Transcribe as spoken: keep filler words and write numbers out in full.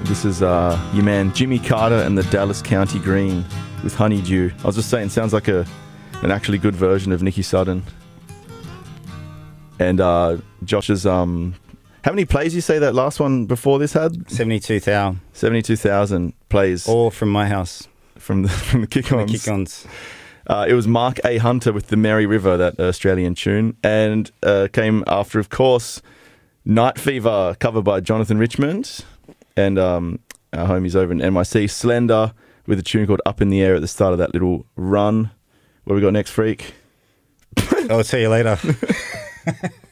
This is uh, your man Jimmy Carter and the Dallas County Green with Honeydew. I was just saying, sounds like a an actually good version of Nicky Sudden. And uh, Josh's, um, how many plays you say that last one before this had? seventy-two thousand. seventy-two thousand plays. All from my house. From the, from the kick-ons. The kick-ons. Uh, it was Mark A. Hunter with the Merry River, that Australian tune. And uh, came after, of course, Night Fever, covered by Jonathan Richmond. And um, our homies over in N Y C, Slender, with a tune called Up in the Air at the start of that little run. What have we got next, Freak? I'll see you later.